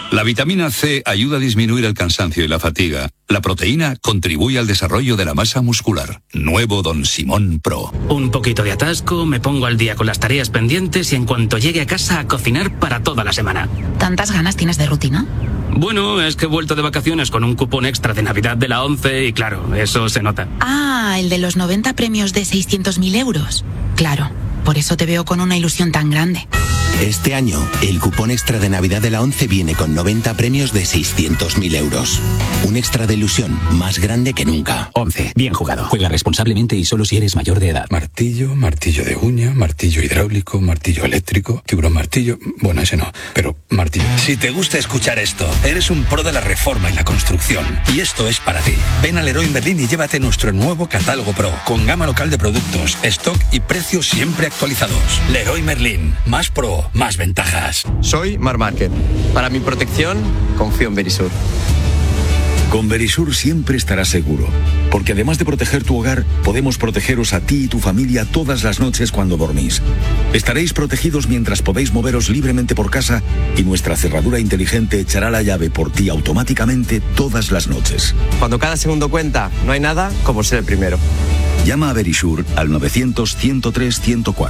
La vitamina C ayuda a disminuir el cansancio y la fatiga. La proteína contribuye al desarrollo de la masa muscular. Nuevo Don Simón Pro. Un poquito de atasco, me pongo al día con las tareas pendientes y en cuanto llegue a casa a cocinar para toda la semana. ¿Tantas ganas tienes de rutina? Bueno, es que he vuelto de vacaciones con un cupón extra de Navidad de la ONCE y claro, eso se nota. Ah, el de los 90 premios de 600.000 euros. Claro, por eso te veo con una ilusión tan grande. Este año, el cupón extra de Navidad de la ONCE viene con 90 premios de 600.000 euros. Un extra de ilusión más grande que nunca. ONCE, bien jugado. Juega responsablemente y solo si eres mayor de edad. Martillo, martillo de uña, martillo hidráulico, martillo eléctrico, tiburón martillo... Bueno, ese no, pero martillo. Si te gusta escuchar esto, eres un pro de la reforma y la construcción. Y esto es para ti. Ven al Leroy Merlin y llévate nuestro nuevo catálogo Pro, con gama local de productos, stock y precios siempre actualizados. Leroy Merlin, más pro, más ventajas. Soy Mar Márquez. Para mi protección, confío en Verisur. Con Verisur siempre estarás seguro, porque además de proteger tu hogar, podemos protegeros a ti y tu familia todas las noches cuando dormís. Estaréis protegidos mientras podéis moveros libremente por casa y nuestra cerradura inteligente echará la llave por ti automáticamente todas las noches. Cuando cada segundo cuenta, no hay nada como ser el primero. Llama a Verisur al 900-103-104.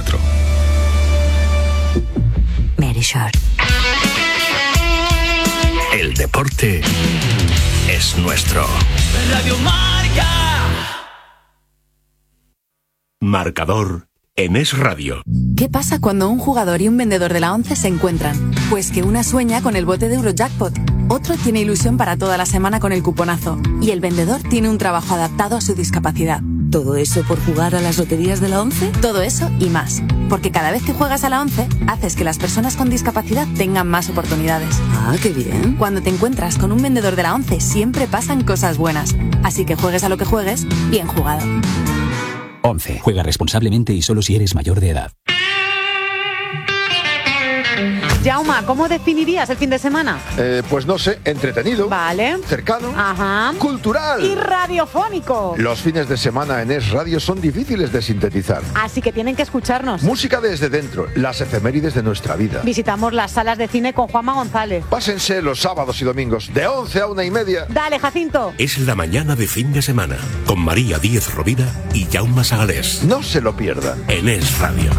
Verisur. El deporte es nuestro. Radio Marca. Marcador en Es Radio. ¿Qué pasa cuando un jugador y un vendedor de la ONCE se encuentran? Pues que una sueña con el bote de Eurojackpot, otro tiene ilusión para toda la semana con el cuponazo y el vendedor tiene un trabajo adaptado a su discapacidad. ¿Todo eso por jugar a las loterías de la ONCE? Todo eso y más. Porque cada vez que juegas a la ONCE, haces que las personas con discapacidad tengan más oportunidades. Ah, qué bien. Cuando te encuentras con un vendedor de la ONCE, siempre pasan cosas buenas. Así que juegues a lo que juegues, bien jugado. ONCE. Juega responsablemente y solo si eres mayor de edad. Jauma, ¿cómo definirías el fin de semana? Pues no sé, entretenido. Vale. Cercano. Ajá. Cultural. Y radiofónico. Los fines de semana en Es Radio son difíciles de sintetizar. Así que tienen que escucharnos. Música desde dentro, las efemérides de nuestra vida. Visitamos las salas de cine con Juanma González. Pásense los sábados y domingos de 11 a 1:30. Dale, Jacinto. Es la mañana de fin de semana con María Díez Rovira y Jaume Sagalés. No se lo pierdan. En Es Radio.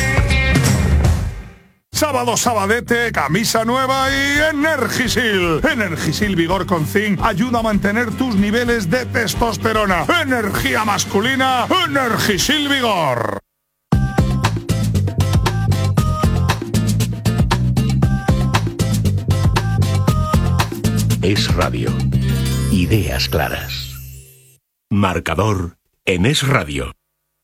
Sábado, sabadete, camisa nueva y Energisil. Energisil Vigor con Zinc ayuda a mantener tus niveles de testosterona. Energía masculina, Energisil Vigor. Es Radio. Ideas claras. Marcador en Es Radio.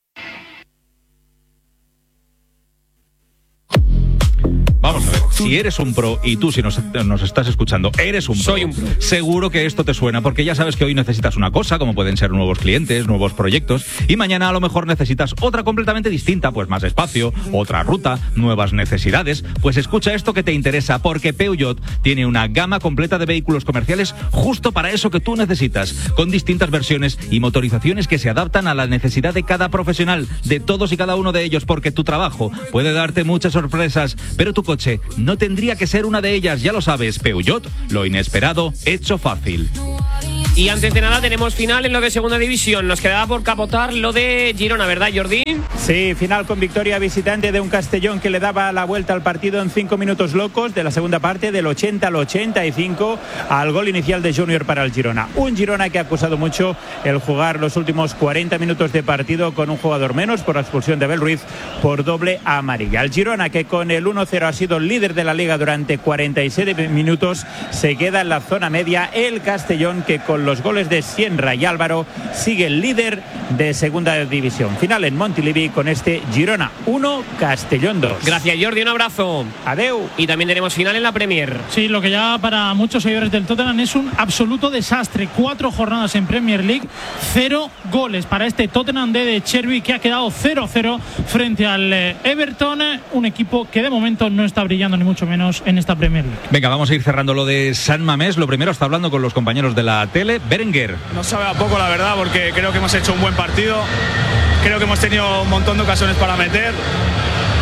Vamos a ver, si eres un pro y tú si nos estás escuchando, eres un pro. Soy un pro. Seguro que esto te suena porque ya sabes que hoy necesitas una cosa, como pueden ser nuevos clientes, nuevos proyectos, y mañana a lo mejor necesitas otra completamente distinta, pues más espacio, otra ruta, nuevas necesidades. Pues escucha esto que te interesa, porque Peugeot tiene una gama completa de vehículos comerciales justo para eso que tú necesitas, con distintas versiones y motorizaciones que se adaptan a la necesidad de cada profesional, de todos y cada uno de ellos, porque tu trabajo puede darte muchas sorpresas, pero tu coche no tendría que ser una de ellas, ya lo sabes. Peugeot, lo inesperado hecho fácil. Y antes de nada tenemos final en lo de segunda división. Nos quedaba por capotar lo de Girona, ¿verdad, Jordi? Sí, final con victoria visitante de un Castellón que le daba la vuelta al partido en 5 minutos locos de la segunda parte, del 80 al 85, al gol inicial de Junior para el Girona. Un Girona que ha acusado mucho el jugar los últimos 40 minutos de partido con un jugador menos por la expulsión de Abel Ruiz por doble amarilla. El Girona, que con el 1-0 ha sido líder de la Liga durante 47 minutos, se queda en la zona media. El Castellón, que con los goles de Sienra y Álvaro sigue el líder de segunda división. Final en Montilivi con este Girona 1, Castellón 2. Gracias, Jordi, un abrazo. Adeu. Y también tenemos final en la Premier. Sí, lo que ya para muchos seguidores del Tottenham es un absoluto desastre. 4 jornadas en Premier League, 0 goles para este Tottenham de Cherby, que ha quedado 0-0 frente al Everton, un equipo que de momento no está brillando ni mucho menos en esta Premier League. Venga, vamos a ir cerrando lo de San Mamés. Lo primero, está hablando con los compañeros de la tele. Berenguer. No sabe a poco, la verdad, porque creo que hemos hecho un buen partido. Creo que hemos tenido un montón de ocasiones para meter.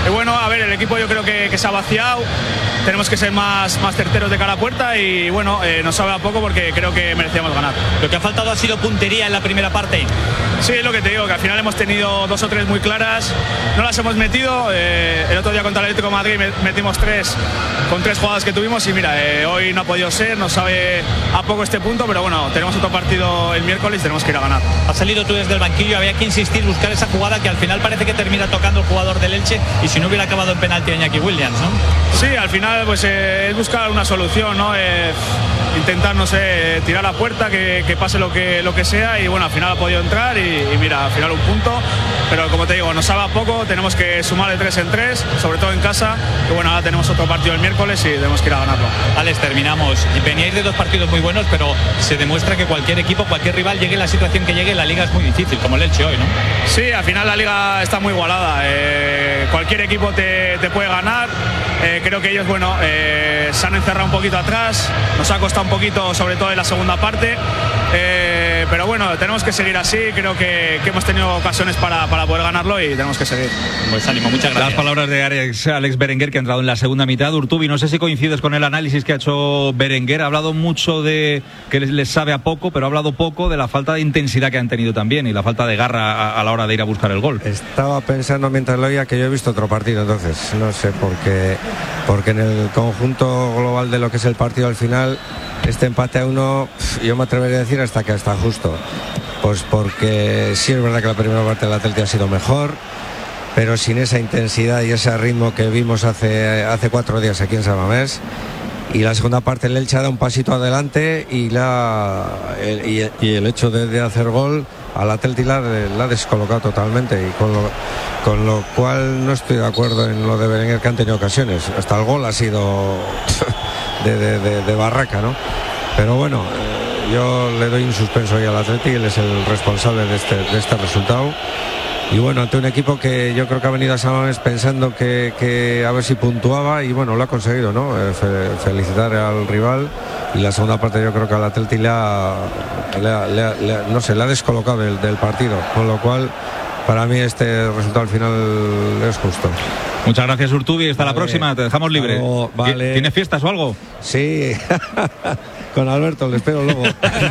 bueno, a ver, el equipo yo creo que se ha vaciado. Tenemos que ser más certeros de cara a puerta y bueno, nos sabe a poco porque creo que merecíamos ganar. Lo que ha faltado ha sido puntería en la primera parte. Sí, es lo que te digo, que al final hemos tenido 2 o 3 muy claras, no las hemos metido. El otro día contra el Atlético de Madrid metimos 3 con 3 jugadas que tuvimos y mira, hoy no ha podido ser, nos sabe a poco este punto, pero bueno, tenemos otro partido el miércoles y tenemos que ir a ganar. Has salido tú desde el banquillo, había que insistir, buscar esa jugada que al final parece que termina tocando el jugador del Elche y si no hubiera acabado en penalti a Iñaki Williams, ¿no? Sí, al final pues es buscar una solución, ¿no? Intentar, no sé, tirar a puerta, que pase lo que sea y bueno, al final ha podido entrar y mira, al final un punto, pero como te digo, nos sabe a poco, tenemos que sumar de 3 en 3, sobre todo en casa, que bueno, ahora tenemos otro partido el miércoles y tenemos que ir a ganarlo. Alex, terminamos. Veníais de 2 partidos muy buenos, pero se demuestra que cualquier equipo, cualquier rival, llegue en la situación que llegue, la liga es muy difícil, como el Elche hoy, ¿no? Sí, al final la liga está muy igualada, cualquier equipo te puede ganar. Creo que ellos, bueno, se han encerrado un poquito atrás, nos ha costado un poquito, sobre todo en la segunda parte, pero bueno, tenemos que seguir así, creo que hemos tenido ocasiones para poder ganarlo y tenemos que seguir. Pues ánimo, muchas gracias. Las palabras de Alex Berenguer, que ha entrado en la segunda mitad. Urtubi, no sé si coincides con el análisis que ha hecho Berenguer, ha hablado mucho de que les sabe a poco, pero ha hablado poco de la falta de intensidad que han tenido también y la falta de garra a la hora de ir a buscar el gol. Estaba pensando mientras lo oía que yo he visto otro partido, entonces no sé por qué, porque en el conjunto global de lo que es el partido al final, este empate a 1, yo me atrevería a decir hasta justo, pues porque sí es verdad que la primera parte del Atleti ha sido mejor, pero sin esa intensidad y ese ritmo que vimos hace 4 días aquí en San Mamés. Y la segunda parte el Elche ha dado un pasito adelante y el hecho de hacer gol al Atleti la ha descolocado totalmente, y con lo cual no estoy de acuerdo en lo de Berenguer, que han tenido ocasiones. Hasta el gol ha sido de barraca, ¿no? Pero bueno, yo le doy un suspenso ahí al Atleti, él es el responsable de este resultado. Y bueno, ante un equipo que yo creo que ha venido a San Mamés pensando que a ver si puntuaba, y bueno, lo ha conseguido, ¿no? Felicitar al rival, y la segunda parte yo creo que al Atleti le ha descolocado del partido, con lo cual para mí este resultado al final es justo. Muchas gracias, Urtubi, hasta la próxima, te dejamos libre. Vale. ¿Tienes fiestas o algo? Sí. Con Alberto, le espero luego.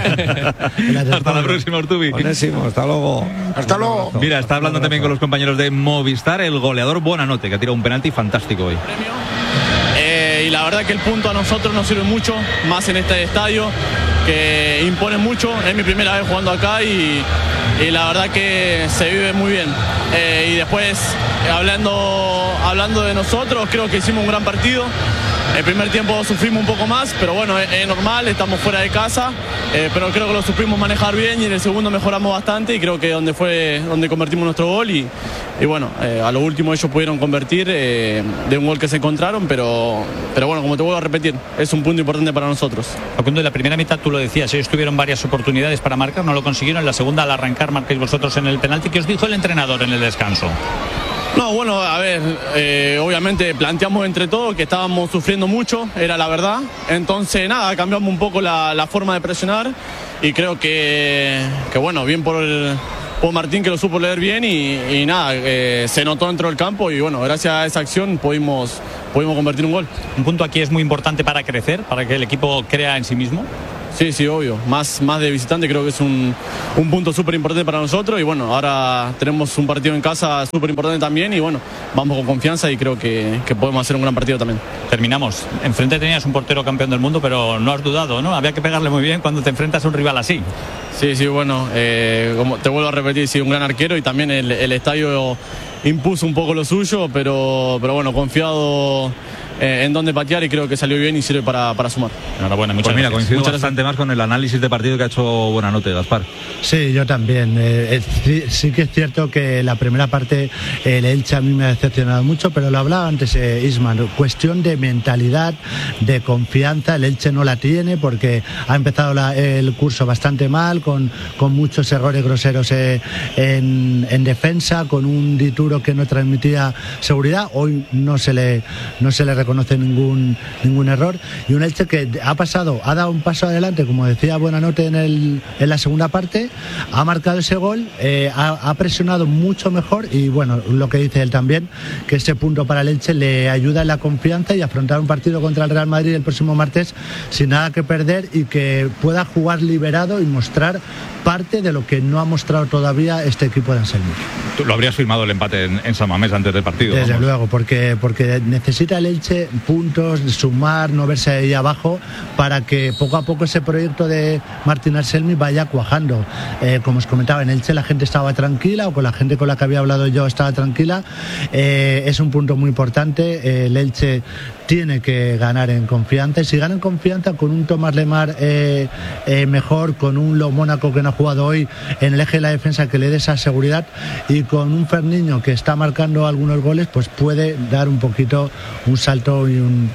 Hasta la próxima, Urtubi. Onésimo, hasta luego. Hasta luego. Mira, está hablando también con los compañeros de Movistar el goleador Buonanotte, que ha tirado un penalti fantástico hoy. Y la verdad que el punto a nosotros nos sirve mucho, más en este estadio, que impone mucho. Es mi primera vez jugando acá y la verdad que se vive muy bien. Y después, hablando de nosotros, creo que hicimos un gran partido. El primer tiempo sufrimos un poco más, pero bueno, es normal, estamos fuera de casa, pero creo que lo supimos manejar bien, y en el segundo mejoramos bastante, y creo que donde convertimos nuestro gol y bueno, a lo último ellos pudieron convertir de un gol que se encontraron, pero bueno, como te vuelvo a repetir, es un punto importante para nosotros. Facundo, en la primera mitad tú lo decías, ellos tuvieron varias oportunidades para marcar, no lo consiguieron. En la segunda, al arrancar, marcáis vosotros en el penalti. ¿Qué os dijo el entrenador en el descanso? No, bueno, a ver, obviamente planteamos entre todos que estábamos sufriendo mucho, era la verdad. Entonces, nada, cambiamos un poco la forma de presionar, y creo que bueno, bien por Martín, que lo supo leer bien, y nada, se notó dentro del campo, y bueno, gracias a esa acción pudimos convertir un gol. Un punto aquí es muy importante para crecer, para que el equipo crea en sí mismo. Sí, obvio. Más de visitante, creo que es un punto súper importante para nosotros, y bueno, ahora tenemos un partido en casa súper importante también, y bueno, vamos con confianza y creo que podemos hacer un gran partido también. Terminamos. Enfrente tenías un portero campeón del mundo, pero no has dudado, ¿no? Había que pegarle muy bien cuando te enfrentas a un rival así. Sí, bueno, como te vuelvo a repetir, sí, un gran arquero, y también el estadio impuso un poco lo suyo, pero bueno, confiado en dónde patear, y creo que salió bien y sirve para sumar. Enhorabuena, muchas gracias. Coincido muchas bastante más con el análisis de partido que ha hecho Buonanotte, Gaspar. Sí, yo también. Sí que es cierto que la primera parte el Elche a mí me ha decepcionado mucho, pero lo hablaba antes Isman, cuestión de mentalidad, de confianza. El Elche no la tiene porque ha empezado el curso bastante mal, con muchos errores groseros en defensa, con un Dituro que no transmitía seguridad. Hoy no se le reconoce ningún error, y un Elche que ha dado un paso adelante, como decía Buenanote en la segunda parte, ha marcado ese gol, ha presionado mucho mejor, y bueno, lo que dice él también, que ese punto para el Elche le ayuda en la confianza y afrontar un partido contra el Real Madrid el próximo martes sin nada que perder, y que pueda jugar liberado y mostrar parte de lo que no ha mostrado todavía este equipo de Anselmi. Tú lo habrías firmado el empate en San Mamés antes del partido. Desde luego, porque necesita el Elche puntos, sumar, no verse ahí abajo, para que poco a poco ese proyecto de Martín Anselmi vaya cuajando. Como os comentaba, en Elche la gente estaba tranquila, o con la gente con la que había hablado yo estaba tranquila. Es un punto muy importante. El Elche tiene que ganar en confianza, y si gana en confianza con un Tomás Lemar mejor, con un Lo Mónaco que no ha jugado hoy en el eje de la defensa, que le dé esa seguridad, y con un Ferniño que está marcando algunos goles, pues puede dar un poquito un salto en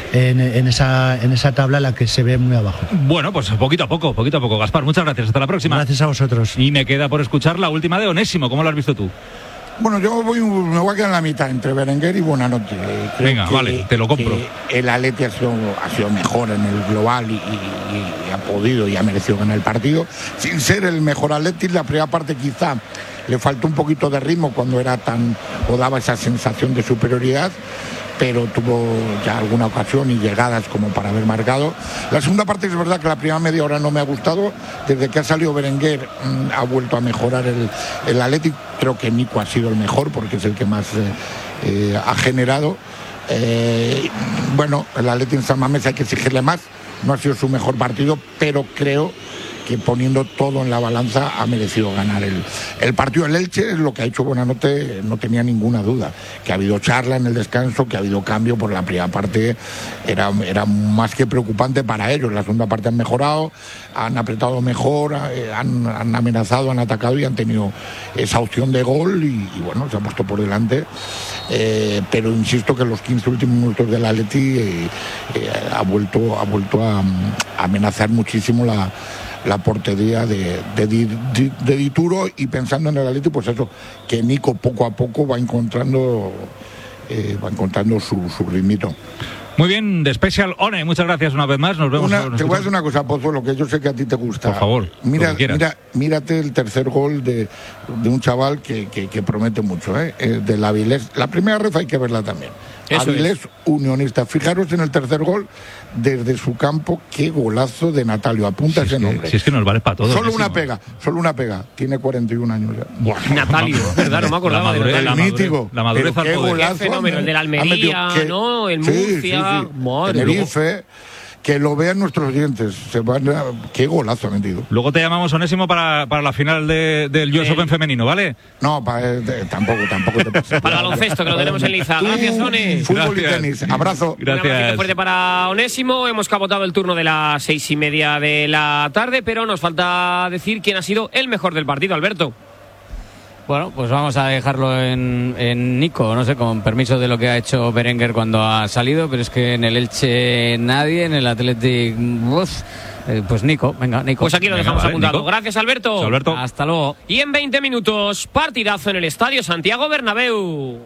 esa tabla en la que se ve muy abajo. Bueno, pues poquito a poco, Gaspar, muchas gracias, hasta la próxima. Gracias a vosotros. Y me queda por escuchar la última de Onésimo. ¿Cómo lo has visto tú? Bueno, yo me voy a quedar en la mitad entre Berenguer y Buenanote. Venga, vale, te lo compro. El Atleti ha sido mejor en el global y ha podido y ha merecido ganar el partido. Sin ser el mejor Atleti, la primera parte quizá le faltó un poquito de ritmo cuando daba esa sensación de superioridad, pero tuvo ya alguna ocasión y llegadas como para haber marcado. La segunda parte es verdad que la primera media hora no me ha gustado. Desde que ha salido Berenguer ha vuelto a mejorar el Atleti. Creo que Nico ha sido el mejor porque es el que más ha generado. Bueno, el Atleti en San Mamés hay que exigirle más. No ha sido su mejor partido, pero creo que poniendo todo en la balanza ha merecido ganar el partido. El Elche, lo que ha hecho Buenanote, no tenía ninguna duda, que ha habido charla en el descanso, que ha habido cambio, por la primera parte era más que preocupante para ellos. La segunda parte han mejorado, han apretado mejor, han amenazado, han atacado y han tenido esa opción de gol y bueno, se ha puesto por delante. Pero insisto que en los 15 últimos minutos del Atleti ha vuelto a amenazar muchísimo la portería de Dituro, y pensando en el Atleti, pues eso, que Nico poco a poco va encontrando su ritmito. Muy bien, de Special One, muchas gracias una vez más. Nos vemos. Te voy a decir una cosa, Pozuelo, que yo sé que a ti te gusta. Por favor, mírate el tercer gol de un chaval que promete mucho, del Avilés. La primera ref hay que verla también. Avilés Unionista. Fijaros en el tercer gol, desde su campo, qué golazo de Natalio. Apunta ese nombre. Si es que nos vale para todo. Solo una pega. Tiene 41 años ya. Buah, Natalio, ¿verdad? No me acordaba el mítico. La madurez al poder. Qué fenómeno, el del Almería, ¿no? El Murcia. Tenerife. Que lo vean nuestros oyentes. Qué golazo ha metido. Luego te llamamos, Onésimo, para la final del US Open femenino, ¿vale? No, tampoco te pases. Para baloncesto, que lo tenemos en liza. Gracias, One. Fútbol y tenis. Abrazo. Gracias. Un abrazo fuerte para Onésimo. Hemos capotado el turno de las 6:30 de la tarde, pero nos falta decir quién ha sido el mejor del partido, Alberto. Bueno, pues vamos a dejarlo en Nico, no sé, con permiso de lo que ha hecho Berenguer cuando ha salido, pero es que en el Elche nadie, en el Athletic, pues Nico, venga, Nico. Pues aquí lo dejamos apuntado. Nico. Gracias, Alberto. Alberto. Hasta luego. Y en 20 minutos, partidazo en el Estadio Santiago Bernabéu.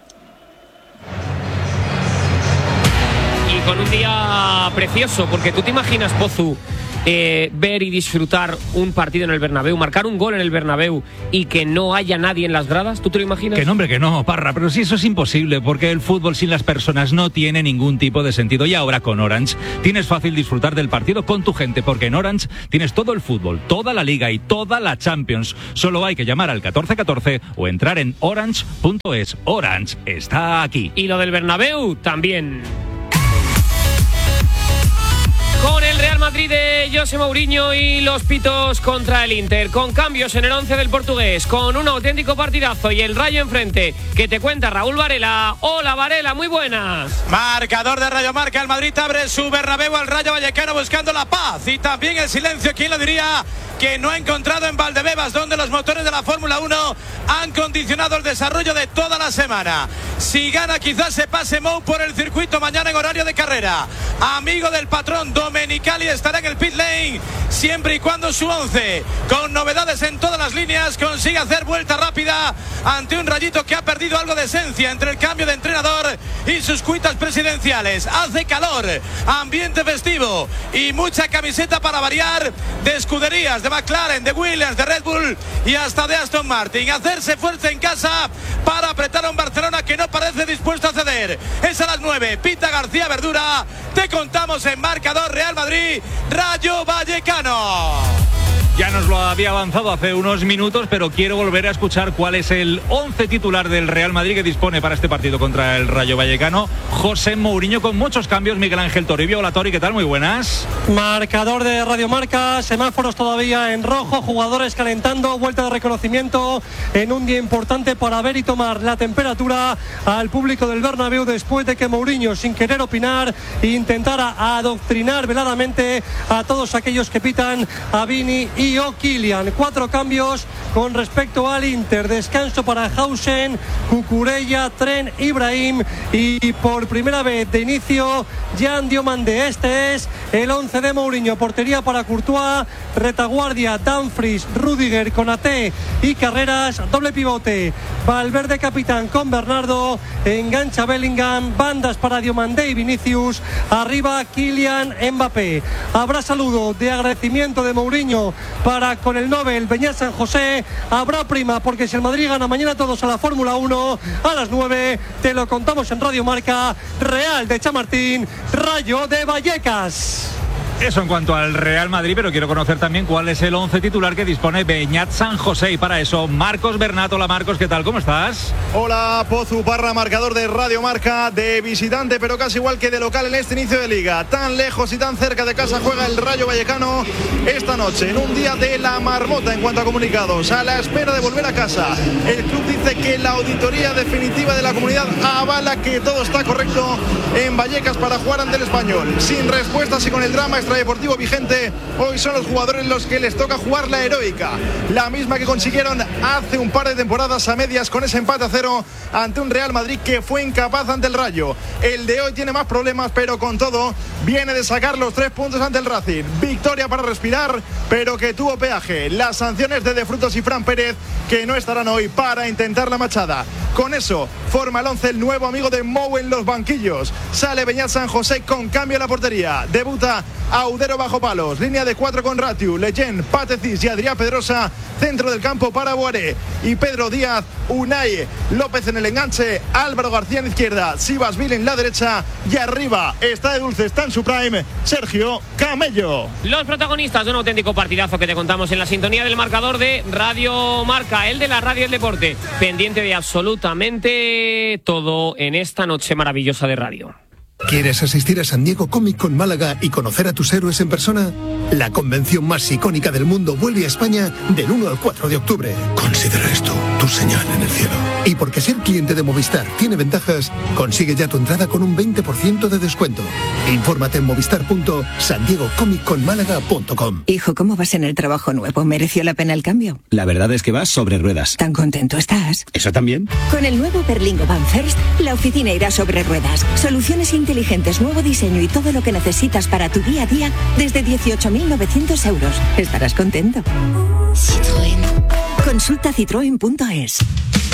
Y con un día precioso, porque tú te imaginas, Pozu, ver y disfrutar un partido en el Bernabéu, marcar un gol en el Bernabéu y que no haya nadie en las gradas. ¿Tú te lo imaginas? Que no, hombre, que no, Parra, pero sí, eso es imposible, porque el fútbol sin las personas no tiene ningún tipo de sentido. Y ahora con Orange tienes fácil disfrutar del partido con tu gente, porque en Orange tienes todo el fútbol, toda la Liga y toda la Champions. Solo hay que llamar al 1414 o entrar en orange.es. Orange está aquí. Y lo del Bernabéu también. Con el Real Madrid de José Mourinho y los pitos contra el Inter, con cambios en el 11 del portugués, con un auténtico partidazo y el Rayo enfrente, que te cuenta Raúl Varela. Hola Varela, muy buenas. Marcador de Radio Marca, el Madrid abre su Bernabéu al Rayo Vallecano buscando la paz y también el silencio, ¿quién lo diría? que no ha encontrado en Valdebebas, donde los motores de la Fórmula 1 han condicionado el desarrollo de toda la semana. Si gana, quizás se pase Mou por el circuito mañana en horario de carrera. Amigo del patrón, Domenicali estará en el pit lane siempre y cuando su 11, con novedades en todas las líneas, consiga hacer vuelta rápida ante un Rayito que ha perdido algo de esencia entre el cambio de entrenador y sus cuitas presidenciales. Hace calor, ambiente festivo y mucha camiseta para variar de escuderías, de McLaren, de Williams, de Red Bull y hasta de Aston Martin. Hacerse fuerza en casa para apretar a un Barcelona que no parece dispuesto a ceder. Es a las 9, pita García Verdura. Te contamos en marcador Real Madrid, Rayo Vallecano. Ya nos lo había avanzado hace unos minutos, pero quiero volver a escuchar cuál es el 11 titular del Real Madrid que dispone para este partido contra el Rayo Vallecano. José Mourinho con muchos cambios. Miguel Ángel Toribio. Hola Tori, ¿qué tal? Muy buenas. Marcador de Radio Marca, semáforos todavía en rojo, jugadores calentando, vuelta de reconocimiento en un día importante para ver y tomar la temperatura al público del Bernabéu después de que Mourinho, sin querer opinar, intentara adoctrinar veladamente a todos aquellos que pitan a Vini y Kylian. 4 cambios con respecto al Inter. Descanso para Hausen, Cucurella, Tren, Ibrahim y por primera vez de inicio Jan Diomande. Este es el 11 de Mourinho. Portería para Courtois, retaguardia Dumfries, Rüdiger, Konaté y Carreras. Doble pivote Valverde capitán con Bernardo. Engancha Bellingham. Bandas para Diomande y Vinicius. Arriba Kylian Mbappé. Habrá saludo de agradecimiento de Mourinho para con el Nobel Beñat San José. Habrá prima porque si el Madrid gana mañana todos a la Fórmula 1 a las 9, te lo contamos en Radio Marca. Real de Chamartín, Rayo de Vallecas. Eso en cuanto al Real Madrid, pero quiero conocer también cuál es el 11 titular que dispone Beñat San José. Y para eso, Marcos Bernat. Hola Marcos, ¿qué tal? ¿Cómo estás? Hola Pozu Parra, marcador de Radio Marca, de visitante, pero casi igual que de local en este inicio de liga. Tan lejos y tan cerca de casa juega el Rayo Vallecano esta noche, en un día de la marmota en cuanto a comunicados, a la espera de volver a casa. El club dice que la auditoría definitiva de la comunidad avala que todo está correcto en Vallecas para jugar ante el Español. Sin respuestas y con el drama extradeportivo vigente, hoy son los jugadores los que les toca jugar la heroica, la misma que consiguieron hace un par de temporadas a medias con ese empate a 0 ante un Real Madrid que fue incapaz ante el Rayo. El de hoy tiene más problemas, pero con todo viene de sacar los 3 puntos ante el Racing. Victoria para respirar, pero que tuvo peaje. Las sanciones de De Frutos y Fran Pérez, que no estarán hoy para intentar la machada. Con eso forma el 11 el nuevo amigo de Mou en los banquillos. Sale Beñat San José con cambio en la portería. Debuta Audero bajo palos. Línea de 4 con Ratiu, Leyen, Patecis y Adrián Pedrosa. Centro del campo para Boaré y Pedro Díaz. Unai López en el enganche. Álvaro García en izquierda. Sivasville en la derecha. Y arriba está de dulce, está en su prime, Sergio Camello. Los protagonistas de un auténtico partidazo que te contamos en la sintonía del marcador de Radio Marca, el de la radio del deporte. Pendiente de absolutamente todo en esta noche maravillosa de radio. ¿Quieres asistir a San Diego Comic Con Málaga y conocer a tus héroes en persona? La convención más icónica del mundo vuelve a España del 1 al 4 de octubre. Considera esto tu señal en el cielo. Y porque ser cliente de Movistar tiene ventajas, consigue ya tu entrada con un 20% de descuento. Infórmate en movistar.sandiegocomicconmálaga.com. Hijo, ¿cómo vas en el trabajo nuevo? ¿Mereció la pena el cambio? La verdad es que vas sobre ruedas. ¿Tan contento estás? ¿Eso también? Con el nuevo Berlingo Van First, la oficina irá sobre ruedas. Soluciones inteligentes, nuevo diseño y todo lo que necesitas para tu día a día desde 18.900 euros. Estarás contento. Citroën. Consulta citroen.es.